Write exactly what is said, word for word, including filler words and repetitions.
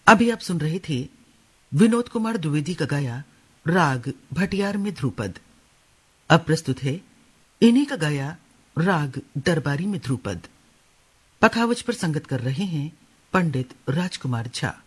अभी आप सुन रहे थे विनोद कुमार द्विवेदी का गाया राग भटियार में ध्रुपद। अब प्रस्तुत है इन्हीं का गाया राग दरबारी में ध्रुपद। पखावज पर संगत कर रहे हैं पंडित राजकुमार झा।